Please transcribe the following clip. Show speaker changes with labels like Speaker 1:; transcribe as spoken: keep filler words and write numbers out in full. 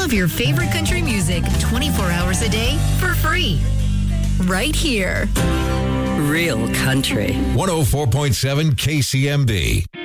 Speaker 1: of your favorite country music twenty-four hours a day for free. Right here.
Speaker 2: Real country.
Speaker 3: one oh four point seven K C M B.